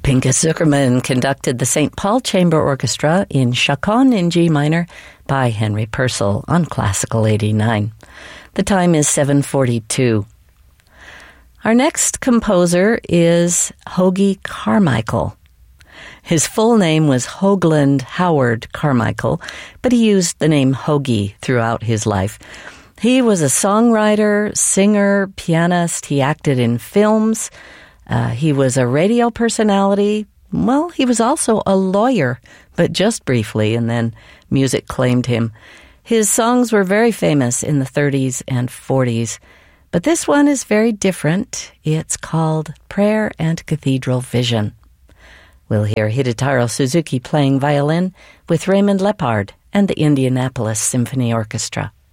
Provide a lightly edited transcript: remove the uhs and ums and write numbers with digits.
Pinchas Zukerman conducted the St. Paul Chamber Orchestra in Chaconne in G minor by Henry Purcell on Classical 89. The time is 7:42. Our next composer is Hoagy Carmichael. His full name was Hoagland Howard Carmichael, but he used the name Hoagy throughout his life. He was a songwriter, singer, pianist. He acted in films. He was a radio personality. Well, he was also a lawyer, but just briefly, and then music claimed him. His songs were very famous in the 30s and 40s, but this one is very different. It's called Prayer and Cathedral Vision. We'll hear Hidetaro Suzuki playing violin with Raymond Lepard and the Indianapolis Symphony Orchestra.